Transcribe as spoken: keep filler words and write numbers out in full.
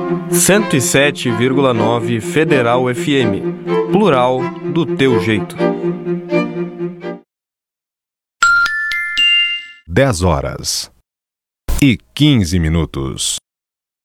cento e sete vírgula nove Federal F M. Plural do teu jeito. dez horas e quinze minutos.